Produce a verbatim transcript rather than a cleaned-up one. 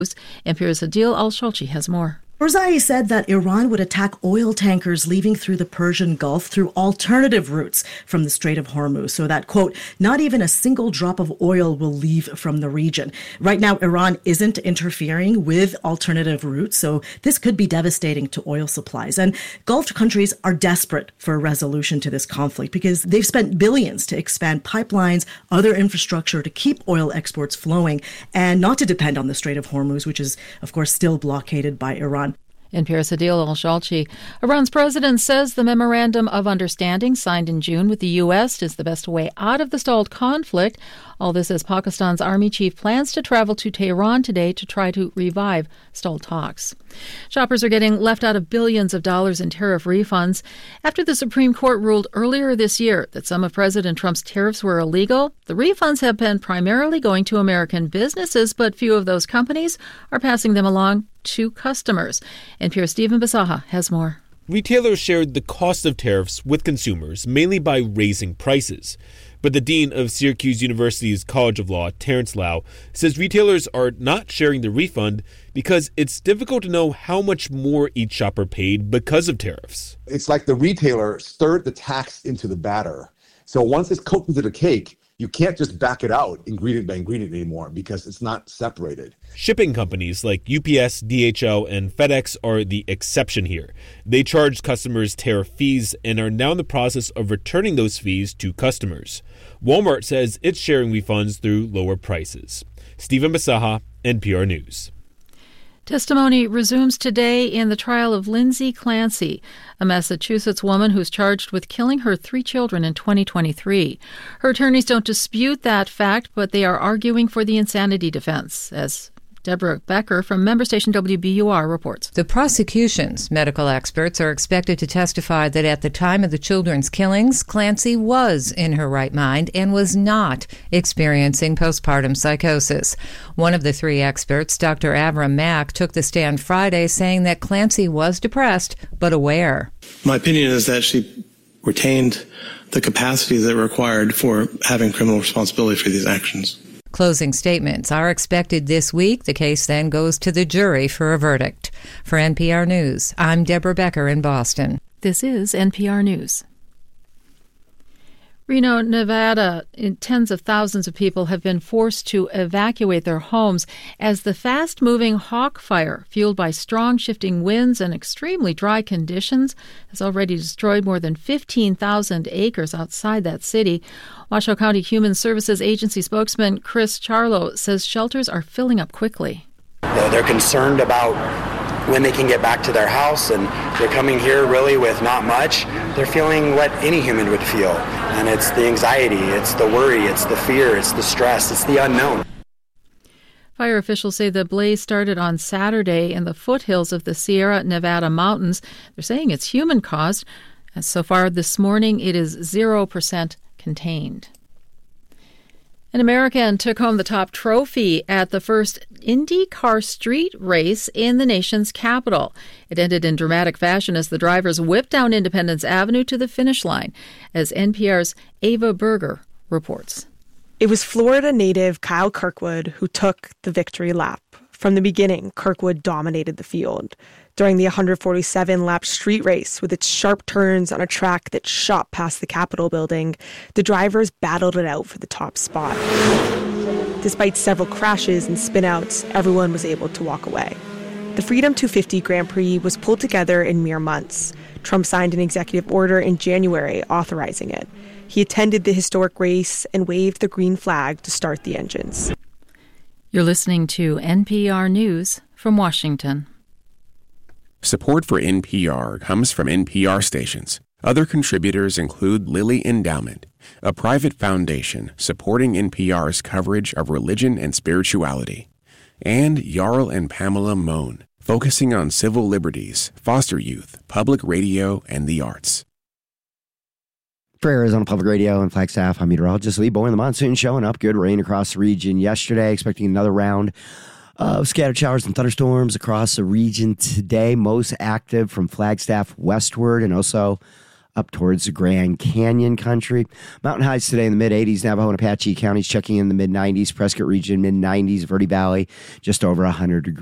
N P R's Adil Al-Shalchi has more. Barzai said that Iran would attack oil tankers leaving through the Persian Gulf through alternative routes from the Strait of Hormuz, so that, quote, not even a single drop of oil will leave from the region. Right now, Iran isn't interfering with alternative routes, so this could be devastating to oil supplies. And Gulf countries are desperate for a resolution to this conflict because they've spent billions to expand pipelines, other infrastructure to keep oil exports flowing and not to depend on the Strait of Hormuz, which is, of course, still blockaded by Iran. N P R's Adil Al-Shalchi. Iran's president says the memorandum of understanding signed in June with the U S is the best way out of the stalled conflict. All this as Pakistan's army chief plans to travel to Tehran today to try to revive stalled talks. Shoppers are getting left out of billions of dollars in tariff refunds after the Supreme Court ruled earlier this year that some of President Trump's tariffs were illegal. The refunds have been primarily going to American businesses, but few of those companies are passing them along to customers. N P R's Stephen Basaha has more. Retailers shared the cost of tariffs with consumers, mainly by raising prices. But the dean of Syracuse University's College of Law, Terrence Lau, says retailers are not sharing the refund because it's difficult to know how much more each shopper paid because of tariffs. It's like the retailer stirred the tax into the batter. So once it's cooked into the cake, you can't just back it out ingredient by ingredient anymore because it's not separated. Shipping companies like U P S, D H L, and FedEx are the exception here. They charge customers tariff fees and are now in the process of returning those fees to customers. Walmart says it's sharing refunds through lower prices. Stephen Basaha, N P R News. Testimony resumes today in the trial of Lindsay Clancy, a Massachusetts woman who's charged with killing her three children in twenty twenty-three. Her attorneys don't dispute that fact, but they are arguing for the insanity defense, as Deborah Becker from member station W B U R reports. The prosecution's medical experts are expected to testify that at the time of the children's killings, Clancy was in her right mind and was not experiencing postpartum psychosis. One of the three experts, Doctor Avram Mack, took the stand Friday saying that Clancy was depressed but aware. My opinion is that she retained the capacity that required for having criminal responsibility for these actions. Closing statements are expected this week. The case then goes to the jury for a verdict. For N P R News, I'm Deborah Becker in Boston. This is N P R News. Reno, Nevada, tens of thousands of people have been forced to evacuate their homes as the fast-moving Hawk Fire, fueled by strong shifting winds and extremely dry conditions, has already destroyed more than fifteen thousand acres outside that city. Washoe County Human Services Agency spokesman Chris Charlo says shelters are filling up quickly. They're concerned about when they can get back to their house, and they're coming here really with not much. They're feeling what any human would feel, and it's the anxiety, it's the worry, it's the fear, it's the stress, it's the unknown. Fire officials say the blaze started on Saturday in the foothills of the Sierra Nevada mountains. They're saying it's human-caused. And so far this morning, it is zero percent contained. An American took home the top trophy at the first IndyCar street race in the nation's capital. It ended in dramatic fashion as the drivers whipped down Independence Avenue to the finish line, as N P R's Ava Berger reports. It was Florida native Kyle Kirkwood who took the victory lap. From the beginning, Kirkwood dominated the field. During the one hundred forty-seven lap street race, with its sharp turns on a track that shot past the Capitol building, the drivers battled it out for the top spot. Despite several crashes and spinouts, everyone was able to walk away. The Freedom two fifty Grand Prix was pulled together in mere months. Trump signed an executive order in January authorizing it. He attended the historic race and waved the green flag to start the engines. You're listening to N P R News from Washington. Support for N P R comes from N P R stations. Other contributors include Lilly Endowment, a private foundation supporting N P R's coverage of religion and spirituality, and Jarl and Pamela Mohn, focusing on civil liberties, foster youth, public radio, and the arts. For Arizona Public Radio and Flagstaff, I'm meteorologist Lee Bowen. The monsoon showing up. Good rain across the region yesterday. Expecting another round of scattered showers and thunderstorms across the region today. Most active from Flagstaff westward, and also up towards the Grand Canyon country. Mountain highs today in the mid eighties. Navajo and Apache counties checking in the mid nineties. Prescott region mid nineties. Verde Valley just over one hundred degrees.